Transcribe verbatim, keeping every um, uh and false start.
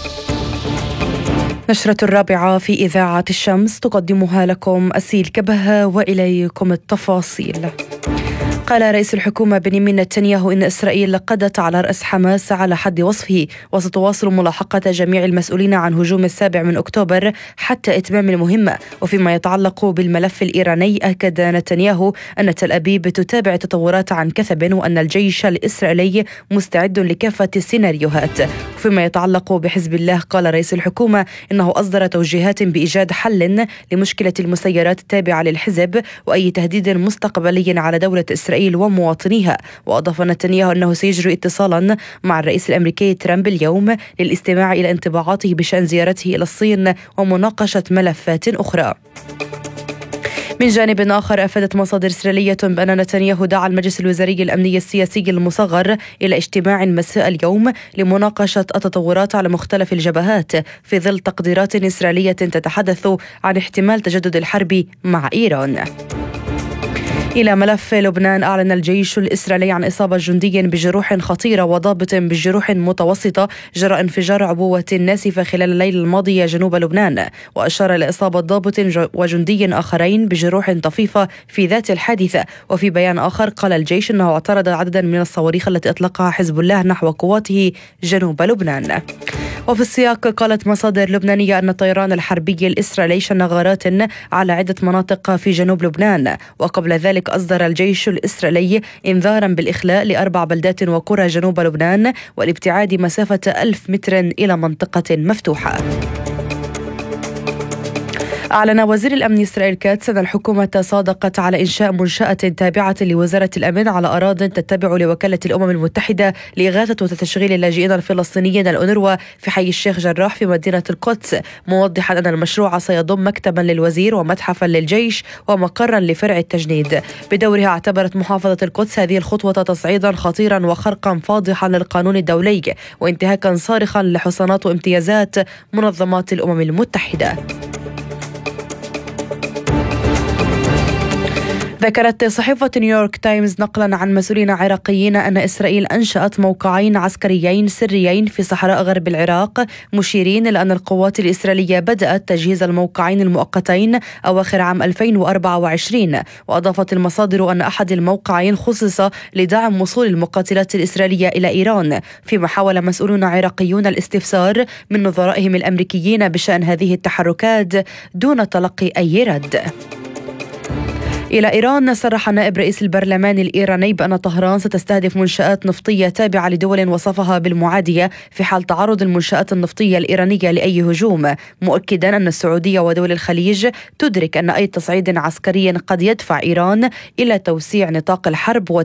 نشرة الرابعة في إذاعة الشمس تقدمها لكم أسيل كبهة وإليكم التفاصيل. قال رئيس الحكومة بنيامين نتنياهو إن إسرائيل قضت على رأس حماس على حد وصفه، وستواصل ملاحقة جميع المسؤولين عن هجوم السابع من أكتوبر حتى إتمام المهمة. وفيما يتعلق بالملف الإيراني، أكد نتنياهو أن تل أبيب تتابع التطورات عن كثب، وأن الجيش الإسرائيلي مستعد لكافة السيناريوهات. وفيما يتعلق بحزب الله، قال رئيس الحكومة إنه أصدر توجيهات بإيجاد حل لمشكلة المسيرات التابعة للحزب وأي تهديد مستقبلي على دولة إسرائيل ومواطنيها. وأضاف نتنياهو أنه سيجري اتصالا مع الرئيس الأمريكي ترامب اليوم للاستماع إلى انطباعاته بشأن زيارته إلى الصين ومناقشة ملفات أخرى. من جانب آخر، أفادت مصادر إسرائيلية بأن نتنياهو دعا المجلس الوزاري الأمني السياسي المصغر إلى اجتماع مساء اليوم لمناقشة التطورات على مختلف الجبهات، في ظل تقديرات إسرائيلية تتحدث عن احتمال تجدد الحرب مع إيران. إلى ملف لبنان، أعلن الجيش الإسرائيلي عن إصابة جندي بجروح خطيرة وضابط بجروح متوسطة جراء انفجار عبوة ناسفة خلال الليل الماضي جنوب لبنان، وأشار إلى إصابة ضابط وجندي آخرين بجروح طفيفة في ذات الحادثة. وفي بيان آخر، قال الجيش أنه اعترض عددا من الصواريخ التي أطلقها حزب الله نحو قواته جنوب لبنان. وفي السياق، قالت مصادر لبنانية أن الطيران الحربي الإسرائيلي شن غارات على عدة مناطق في جنوب لبنان. وقبل ذلك أصدر الجيش الإسرائيلي إنذارا بالإخلاء لأربع بلدات وقرى جنوب لبنان والابتعاد مسافة ألف متر إلى منطقة مفتوحة. أعلن وزير الأمن إسرائيل كاتس أن الحكومة صادقت على إنشاء منشأة تابعة لوزارة الأمن على أراضٍ تتبع لوكالة الأمم المتحدة لإغاثة وتشغيل اللاجئين الفلسطينيين الأونروا في حي الشيخ جراح في مدينة القدس، موضحا أن المشروع سيضم مكتبا للوزير ومتحفا للجيش ومقرا لفرع التجنيد. بدورها، اعتبرت محافظة القدس هذه الخطوة تصعيدا خطيرا وخرقا فاضحا للقانون الدولي وانتهاكا صارخا لحصانات وامتيازات منظمات الأمم المتحدة. ذكرت صحيفة نيويورك تايمز نقلا عن مسؤولين عراقيين أن إسرائيل أنشأت موقعين عسكريين سريين في صحراء غرب العراق، مشيرين إلى أن القوات الإسرائيلية بدأت تجهيز الموقعين المؤقتين أواخر عام ألفين وأربعة وعشرين. وأضافت المصادر أن أحد الموقعين خصص لدعم وصول المقاتلات الإسرائيلية إلى إيران، فيما حاول مسؤولون عراقيون الاستفسار من نظرائهم الأمريكيين بشأن هذه التحركات دون تلقي أي رد. إلى إيران، صرح نائب رئيس البرلمان الإيراني بأن طهران ستستهدف منشآت نفطية تابعة لدول وصفها بالمعادية في حال تعرض المنشآت النفطية الإيرانية لأي هجوم، مؤكدا أن السعودية ودول الخليج تدرك أن أي تصعيد عسكري قد يدفع إيران إلى توسيع نطاق الحرب